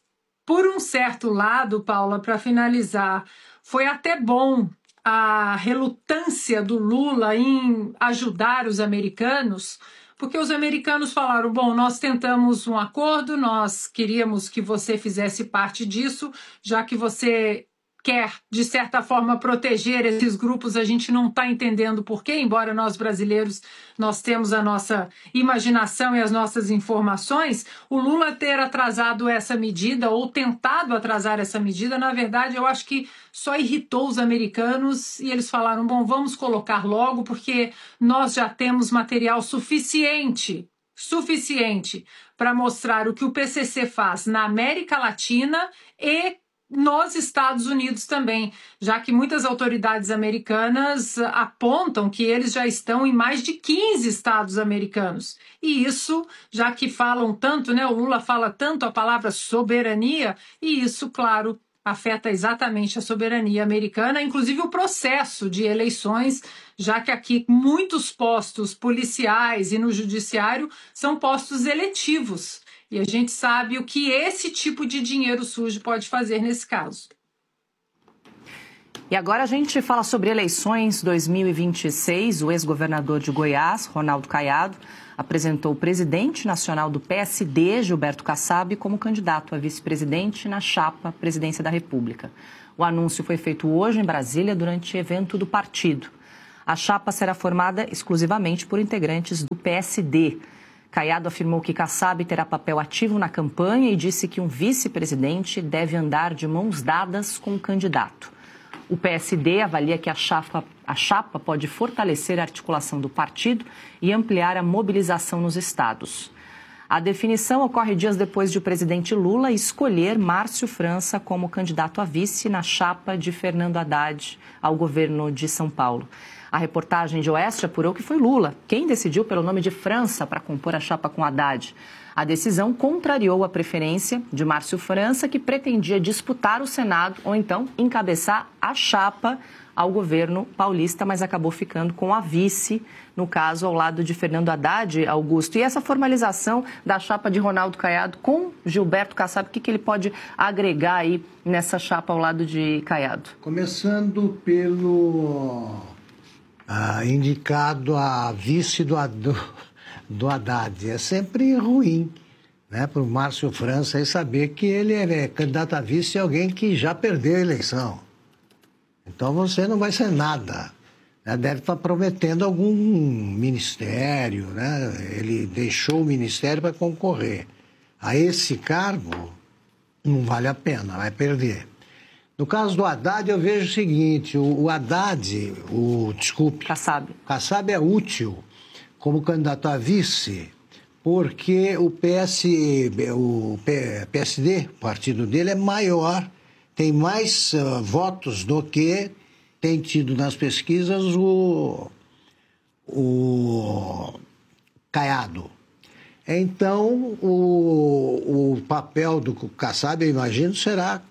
[SPEAKER 4] Por um certo lado, Paula, para finalizar, foi até bom a relutância do Lula em ajudar os americanos, porque os americanos falaram, bom, nós tentamos um acordo, nós queríamos que você fizesse parte disso, já que você quer, de certa forma, proteger esses grupos, a gente não está entendendo por quê, embora nós brasileiros nós temos a nossa imaginação e as nossas informações, o Lula ter atrasado essa medida ou tentado atrasar essa medida, na verdade, eu acho que só irritou os americanos e eles falaram, bom, vamos colocar logo porque nós já temos material suficiente, suficiente para mostrar o que o P C C faz na América Latina e nos Estados Unidos também, já que muitas autoridades americanas apontam que eles já estão em mais de quinze estados americanos. E isso, já que falam tanto, né, o Lula fala tanto a palavra soberania, e isso, claro, afeta exatamente a soberania americana, inclusive o processo de eleições, já que aqui muitos postos policiais e no judiciário são postos eletivos. E a gente sabe o que esse tipo de dinheiro sujo pode fazer nesse caso.
[SPEAKER 3] E agora a gente fala sobre eleições dois mil e vinte e seis. O ex-governador de Goiás, Ronaldo Caiado, apresentou o presidente nacional do P S D, Gilberto Kassab, como candidato a vice-presidente na chapa Presidência da República. O anúncio foi feito hoje em Brasília durante evento do partido. A chapa será formada exclusivamente por integrantes do P S D. Caiado afirmou que Kassab terá papel ativo na campanha e disse que um vice-presidente deve andar de mãos dadas com o candidato. O P S D avalia que a chapa, a chapa pode fortalecer a articulação do partido e ampliar a mobilização nos estados. A definição ocorre dias depois de o presidente Lula escolher Márcio França como candidato a vice na chapa de Fernando Haddad ao governo de São Paulo. A reportagem de Oeste apurou que foi Lula quem decidiu pelo nome de França para compor a chapa com Haddad. A decisão contrariou a preferência de Márcio França, que pretendia disputar o Senado ou então encabeçar a chapa ao governo paulista, mas acabou ficando com a vice, no caso, ao lado de Fernando Haddad, Augusto. E essa formalização da chapa de Ronaldo Caiado com Gilberto Kassab, o que, que ele pode agregar aí nessa chapa ao lado de Caiado?
[SPEAKER 1] Começando pelo ah, indicado a vice do, do, do Haddad. É sempre ruim, né, para o Márcio França aí saber que ele é candidato a vice de alguém que já perdeu a eleição. Então você não vai ser nada, né? Deve estar prometendo algum ministério, né? Ele deixou o ministério para concorrer. A esse cargo não vale a pena, vai perder. No caso do Haddad, eu vejo o seguinte, o, o Haddad, o, desculpe...
[SPEAKER 3] Kassab.
[SPEAKER 1] Kassab é útil como candidato a vice, porque o, P S, o P S D, o partido dele, é maior, tem mais uh, votos do que tem tido nas pesquisas o, o Caiado. Então, o, o papel do Kassab, eu imagino, será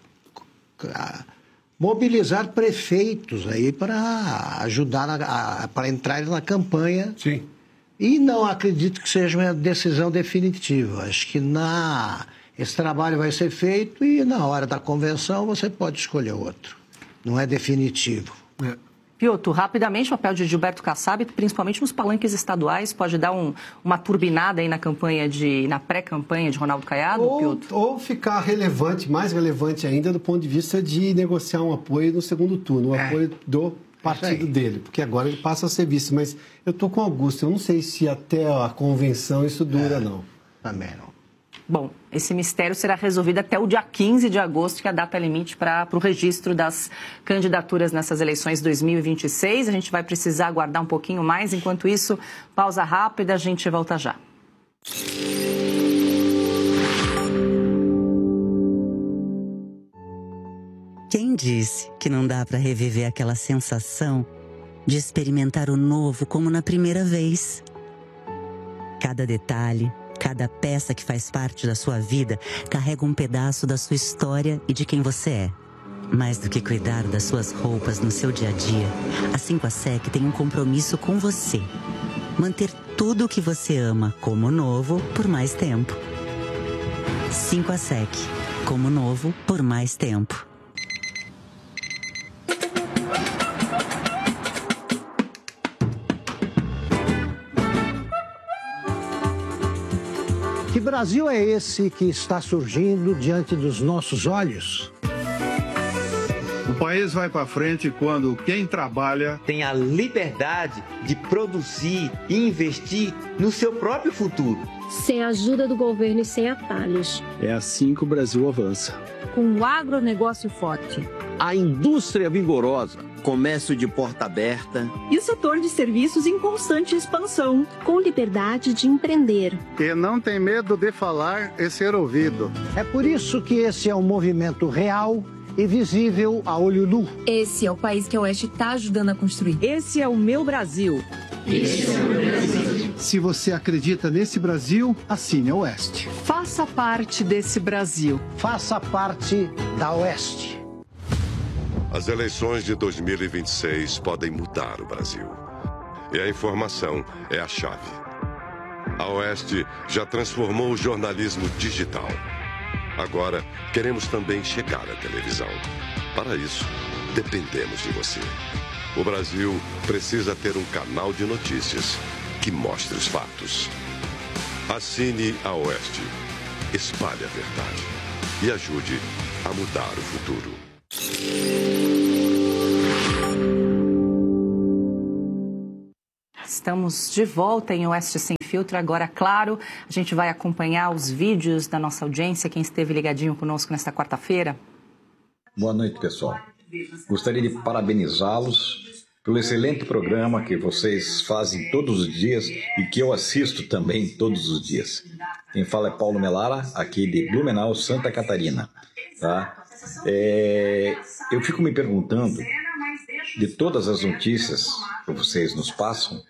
[SPEAKER 1] mobilizar prefeitos aí para ajudar, para entrar na campanha.
[SPEAKER 2] Sim.
[SPEAKER 1] E não acredito que seja uma decisão definitiva. Acho que na... esse trabalho vai ser feito e na hora da convenção você pode escolher outro. Não é definitivo.
[SPEAKER 3] É. Piotr, rapidamente, o papel de Gilberto Kassab, principalmente nos palanques estaduais, pode dar um, uma turbinada aí na campanha de, na pré-campanha de Ronaldo Caiado,
[SPEAKER 2] ou,
[SPEAKER 3] Piotr?
[SPEAKER 2] Ou ficar relevante, mais relevante ainda, do ponto de vista de negociar um apoio no segundo turno, o
[SPEAKER 1] é.
[SPEAKER 2] apoio do partido dele, porque agora ele passa a ser vice. Mas eu estou com o Augusto, eu não sei se até a convenção isso dura,
[SPEAKER 1] é.
[SPEAKER 2] não.
[SPEAKER 1] Também não.
[SPEAKER 3] Bom, esse mistério será resolvido até o dia quinze de agosto, que é a data limite para o registro das candidaturas nessas eleições dois mil e vinte e seis. A gente vai precisar aguardar um pouquinho mais. Enquanto isso, pausa rápida, a gente volta já.
[SPEAKER 6] Quem disse que não dá para reviver aquela sensação de experimentar o novo como na primeira vez? Cada detalhe, cada peça que faz parte da sua vida carrega um pedaço da sua história e de quem você é. Mais do que cuidar das suas roupas no seu dia a dia, a cinco A S E C tem um compromisso com você. Manter tudo o que você ama como novo por mais tempo. cinco A S E C, como novo por mais tempo.
[SPEAKER 1] Que Brasil é esse que está surgindo diante dos nossos olhos?
[SPEAKER 7] O país vai para frente quando quem trabalha
[SPEAKER 8] tem a liberdade de produzir e investir no seu próprio futuro.
[SPEAKER 9] Sem a ajuda do governo e sem atalhos.
[SPEAKER 10] É assim que o Brasil avança.
[SPEAKER 9] Com um agronegócio forte.
[SPEAKER 11] A indústria vigorosa, comércio de porta aberta.
[SPEAKER 12] E o setor de serviços em constante expansão.
[SPEAKER 9] Com liberdade de empreender.
[SPEAKER 13] E não tem medo de falar e ser ouvido.
[SPEAKER 1] É por isso que esse é um movimento real e visível a olho nu.
[SPEAKER 14] Esse é o país que a Oeste está ajudando a construir.
[SPEAKER 12] Esse é o meu Brasil.
[SPEAKER 14] Esse é o meu Brasil.
[SPEAKER 13] Se você acredita nesse Brasil, assine a Oeste.
[SPEAKER 12] Faça parte desse Brasil.
[SPEAKER 1] Faça parte da Oeste.
[SPEAKER 15] As eleições de dois mil e vinte e seis podem mudar o Brasil. E a informação é a chave. A Oeste já transformou o jornalismo digital. Agora, queremos também chegar à televisão. Para isso, dependemos de você. O Brasil precisa ter um canal de notícias que mostre os fatos. Assine a Oeste, espalhe a verdade e ajude a mudar o futuro.
[SPEAKER 3] Estamos de volta em Oeste Sem Filtro. Agora, claro, a gente vai acompanhar os vídeos da nossa audiência. Quem esteve ligadinho conosco nesta quarta-feira.
[SPEAKER 18] Boa noite, pessoal. Gostaria de parabenizá-los pelo excelente programa que vocês fazem todos os dias e que eu assisto também todos os dias. Quem fala é Paulo Melara, aqui de Blumenau, Santa Catarina. Tá? É, eu fico me perguntando, de todas as notícias que vocês nos passam,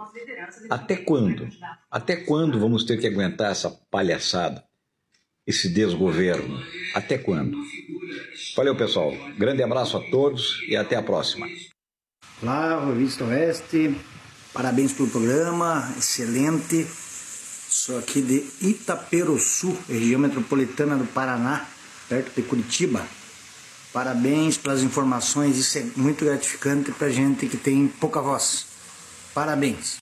[SPEAKER 18] até quando? Até quando vamos ter que aguentar essa palhaçada, esse desgoverno? Até quando? Valeu, pessoal. Grande abraço a todos e até a próxima.
[SPEAKER 19] Olá, Revista Oeste. Parabéns pelo programa, excelente. Sou aqui de Itaperuçu, região metropolitana do Paraná, perto de Curitiba. Parabéns pelas informações, isso é muito gratificante para gente que tem pouca voz. Parabéns.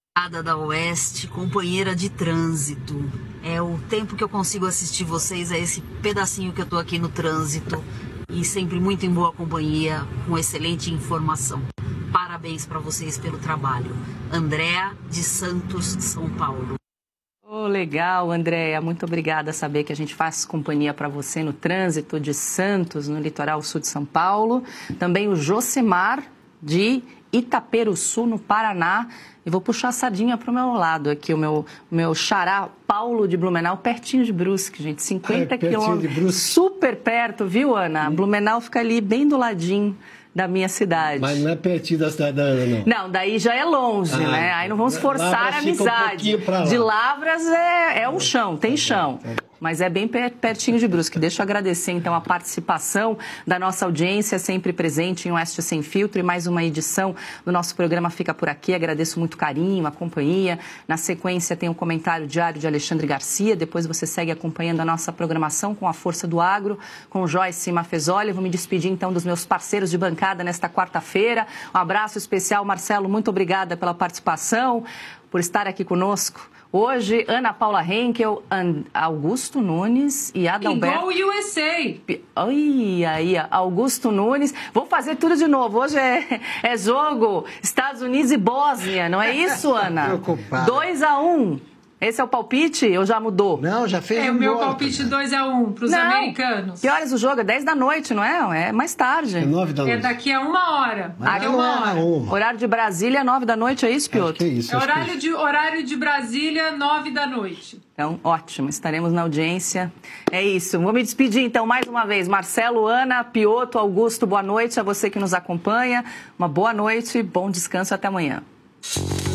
[SPEAKER 20] Da Oeste, companheira de trânsito. É o tempo que eu consigo assistir vocês, é esse pedacinho que eu tô aqui no trânsito e sempre muito em boa companhia, com excelente informação. Parabéns para vocês pelo trabalho. Andréa de Santos, São Paulo.
[SPEAKER 3] Oh, legal, Andréa. Muito obrigada a saber que a gente faz companhia para você no trânsito de Santos, no litoral sul de São Paulo. Também o Josemar, de Itaperuçu, no Paraná. E vou puxar a sardinha para o meu lado aqui, o meu, o meu xará Paulo de Blumenau, pertinho de Brusque, gente, cinquenta
[SPEAKER 2] Ai,
[SPEAKER 3] quilômetros, super perto, viu, Ana? Hum. Blumenau fica ali bem do ladinho da minha cidade.
[SPEAKER 2] Mas não é pertinho da cidade da Ana, não.
[SPEAKER 3] Não, daí já é longe, ah, né? Aí não vamos forçar a amizade. Um lá. De Lavras é, é um chão, tem chão. Mas é bem pertinho de Brusque. Deixa eu agradecer, então, a participação da nossa audiência, sempre presente em Oeste Sem Filtro. E mais uma edição do nosso programa fica por aqui. Agradeço muito o carinho, a companhia. Na sequência, tem um comentário diário de Alexandre Garcia. Depois você segue acompanhando a nossa programação com a Força do Agro, com Joyce Mafezoli. Eu vou me despedir, então, dos meus parceiros de bancada nesta quarta-feira. Um abraço especial, Marcelo. Muito obrigada pela participação, por estar aqui conosco. Hoje, Ana Paula Henkel, Augusto Nunes e Adalberto...
[SPEAKER 4] Igual o U S A.
[SPEAKER 3] Oi, aí, Augusto Nunes. Vamos fazer tudo de novo. Hoje é, é jogo Estados Unidos e Bósnia, não é isso, Ana?
[SPEAKER 1] Preocupado.
[SPEAKER 3] dois a um. Esse é o palpite ou já mudou?
[SPEAKER 1] Não, já fez
[SPEAKER 4] É,
[SPEAKER 1] um
[SPEAKER 4] o meu
[SPEAKER 1] gol,
[SPEAKER 4] palpite dois a um para os americanos.
[SPEAKER 3] Que horas o jogo? É dez da noite, não é? É mais tarde.
[SPEAKER 2] É nove da noite.
[SPEAKER 4] É daqui a uma hora.
[SPEAKER 1] Mas
[SPEAKER 4] Daqui a
[SPEAKER 1] não
[SPEAKER 4] uma
[SPEAKER 1] é
[SPEAKER 4] hora.
[SPEAKER 1] uma.
[SPEAKER 3] Horário de Brasília, nove da noite, é isso, Piotr?
[SPEAKER 2] Acho que é isso.
[SPEAKER 4] É
[SPEAKER 2] acho
[SPEAKER 4] horário,
[SPEAKER 2] que é
[SPEAKER 4] de, horário de Brasília, nove da noite.
[SPEAKER 3] Então, ótimo, estaremos na audiência. É isso. Vou me despedir, então, mais uma vez. Marcelo, Ana, Piotr, Augusto, boa noite a você que nos acompanha. Uma boa noite, bom descanso, até amanhã.